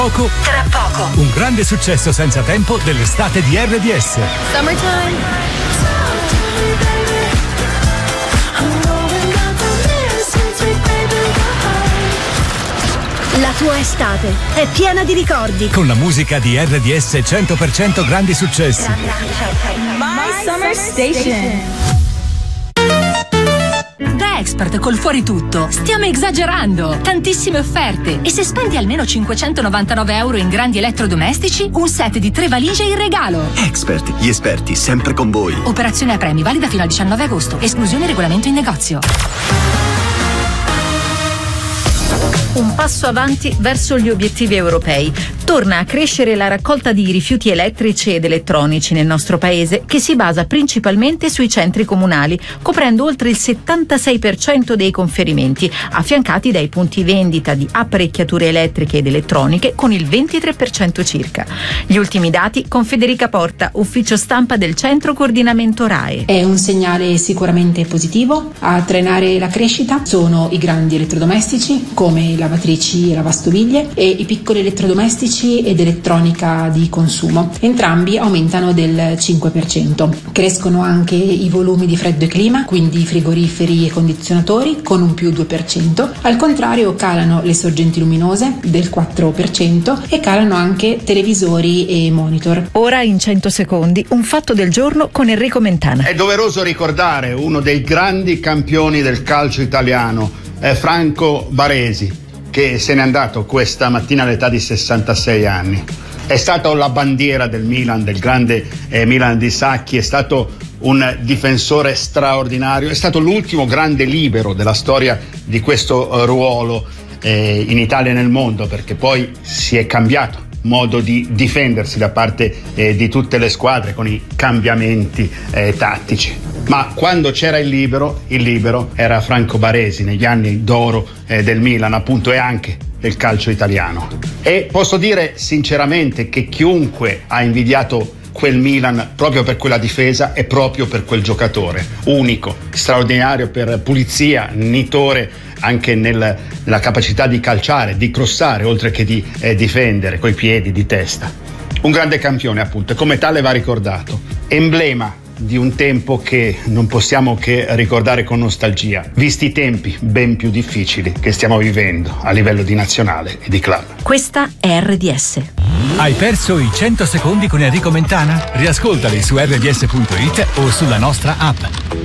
Tra poco. Un grande successo senza tempo dell'estate di RDS. Summertime. La tua estate è piena di ricordi. Con la musica di RDS 100% grandi successi. My Summer Station. Da Expert col fuori tutto stiamo esagerando, tantissime offerte, e se spendi almeno 599 euro in grandi elettrodomestici, un set di 3 valigie in regalo. Expert, gli esperti sempre con voi. Operazione a premi valida fino al 19 agosto, esclusione regolamento in negozio. Un passo avanti verso gli obiettivi europei. Torna a crescere la raccolta di rifiuti elettrici ed elettronici nel nostro paese, che si basa principalmente sui centri comunali, coprendo oltre il 76% dei conferimenti, affiancati dai punti vendita di apparecchiature elettriche ed elettroniche con il 23% circa. Gli ultimi dati con Federica Porta, ufficio stampa del Centro Coordinamento RAE. È un segnale sicuramente positivo. A trainare la crescita sono i grandi elettrodomestici come lavatrici e lavastoviglie e i piccoli elettrodomestici ed elettronica di consumo. Entrambi aumentano del 5%. Crescono anche i volumi di freddo e clima, quindi frigoriferi e condizionatori, con un più 2%. Al contrario calano le sorgenti luminose del 4% e calano anche televisori e monitor. Ora in 100 secondi un fatto del giorno con Enrico Mentana. È doveroso ricordare uno dei grandi campioni del calcio italiano, Franco Baresi, che se n'è andato questa mattina all'età di 66 anni. È stato la bandiera del Milan, del grande Milan di Sacchi, è stato un difensore straordinario, è stato l'ultimo grande libero della storia di questo ruolo in Italia e nel mondo, perché poi si è cambiato modo di difendersi da parte di tutte le squadre con i cambiamenti tattici. Ma quando c'era il libero era Franco Baresi negli anni d'oro del Milan, appunto, e anche del calcio italiano. E posso dire sinceramente che chiunque ha invidiato quel Milan proprio per quella difesa e proprio per quel giocatore unico, straordinario per pulizia, nitore anche nella capacità di calciare, di crossare, oltre che di difendere coi piedi, di testa. Un grande campione, appunto, e come tale va ricordato. Emblema di un tempo che non possiamo che ricordare con nostalgia, visti i tempi ben più difficili che stiamo vivendo a livello di nazionale e di club. Questa è RDS. Hai perso i 100 secondi con Enrico Mentana? Riascoltali su rds.it o sulla nostra app.